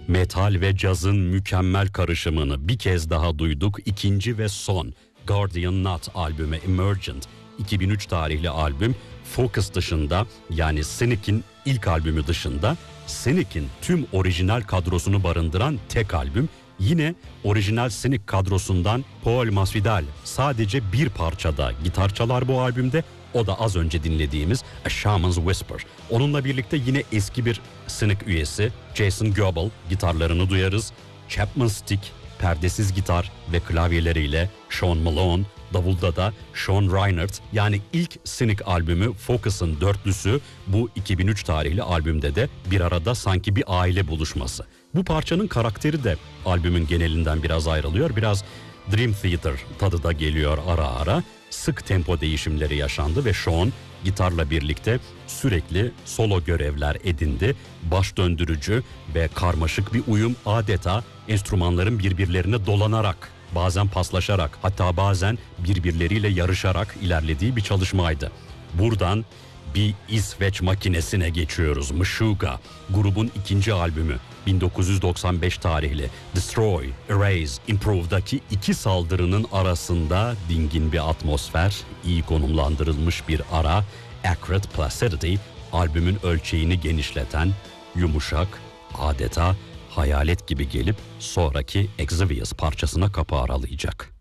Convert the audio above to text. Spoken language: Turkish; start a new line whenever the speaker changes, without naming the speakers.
Metal ve cazın mükemmel karışımını bir kez daha duyduk. İkinci ve son Guardian Knot albümü Emergent 2003 tarihli albüm Focus dışında, yani Cynic'in ilk albümü dışında, Cynic'in tüm orijinal kadrosunu barındıran tek albüm. Yine orijinal Cynic kadrosundan Paul Masvidal sadece bir parçada gitar çalar bu albümde. O da az önce dinlediğimiz A Shaman's Whisper. Onunla birlikte yine eski bir Cynic üyesi Jason Goebel gitarlarını duyarız. Chapman Stick perdesiz gitar ve klavyeleriyle, Sean Malone davulda da Sean Reinert, yani ilk Cynic albümü Focus'ın dörtlüsü bu 2003 tarihli albümde de bir arada sanki bir aile buluşması. Bu parçanın karakteri de albümün genelinden biraz ayrılıyor. Biraz Dream Theater tadı da geliyor ara ara. Sık tempo değişimleri yaşandı ve Sean gitarla birlikte sürekli solo görevler edindi. Baş döndürücü ve karmaşık bir uyum, adeta enstrümanların birbirlerine dolanarak, bazen paslaşarak, hatta bazen birbirleriyle yarışarak ilerlediği bir çalışmaydı. Buradan bir İsveç makinesine geçiyoruz. Meshuggah grubun ikinci albümü 1995 tarihli Destroy, Erase, Improve'daki iki saldırının arasında dingin bir atmosfer, iyi konumlandırılmış bir ara, Accurate Placidity albümün ölçeğini genişleten, yumuşak, adeta hayalet gibi gelip sonraki Exvius parçasına kapı aralayacak.